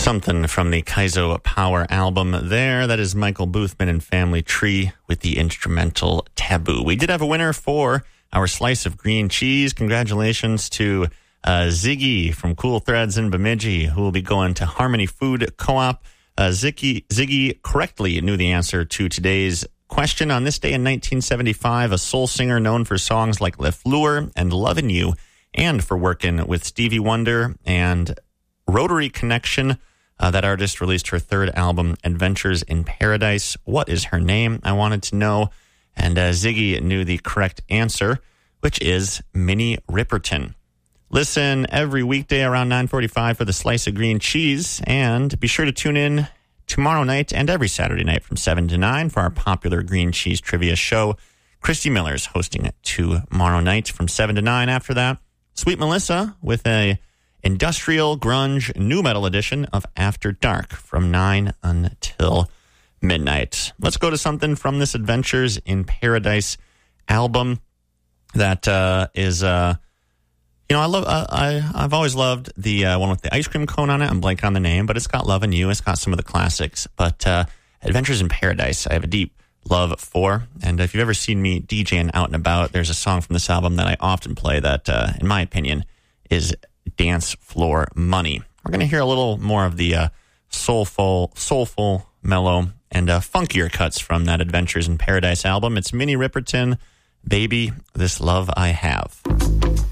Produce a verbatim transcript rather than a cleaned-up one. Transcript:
Something from the Kaizo Power album there. That is Michael Boothman and Family Tree with the instrumental Taboo. We did have a winner for our slice of green cheese. Congratulations to uh, Ziggy from Cool Threads in Bemidji, who will be going to Harmony Food Co-op. Uh, Ziggy, Ziggy correctly knew the answer to today's question. On this day in nineteen seventy-five, a soul singer known for songs like Le Fleur and Lovin' You, and for working with Stevie Wonder and Rotary Connection. Uh, that artist released her third album, Adventures in Paradise. What is her name? I wanted to know. And uh, Ziggy knew the correct answer, which is Minnie Riperton. Listen every weekday around nine forty-five for the Slice of Green Cheese. And be sure to tune in tomorrow night and every Saturday night from seven to nine for our popular green cheese trivia show. Christy Miller's hosting it tomorrow night from seven to nine. After that, Sweet Melissa with a industrial grunge new metal edition of After Dark from nine until midnight. Let's go to something from this Adventures in Paradise album that uh, is, uh, you know, I love. Uh, I I've always loved the uh, one with the ice cream cone on it. I'm blanking on the name, but it's got Lovin' You. It's got some of the classics. But uh, Adventures in Paradise, I have a deep love for. And if you've ever seen me DJing out and about, there's a song from this album that I often play that, uh, in my opinion, is Dance Floor Money. We're going to hear a little more of the uh, soulful, soulful, mellow, and uh, funkier cuts from that Adventures in Paradise album. It's Minnie Riperton, Baby, This Love I Have.